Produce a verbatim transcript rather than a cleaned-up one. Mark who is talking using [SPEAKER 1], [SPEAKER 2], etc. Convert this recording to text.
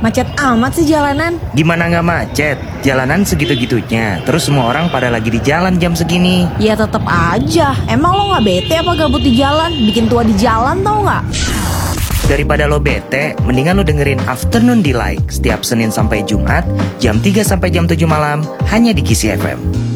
[SPEAKER 1] Macet amat sih jalanan.
[SPEAKER 2] Gimana nggak macet? Jalanan segitu-gitunya. Terus semua orang pada lagi di jalan jam segini.
[SPEAKER 1] Ya tetep aja. Emang lo nggak bete apa gabut di jalan? Bikin tua di jalan tau nggak?
[SPEAKER 2] Daripada lo bete, mendingan lo dengerin Afternoon Delight setiap Senin sampai Jumat jam tiga sampai jam tujuh malam hanya di Kisi F M.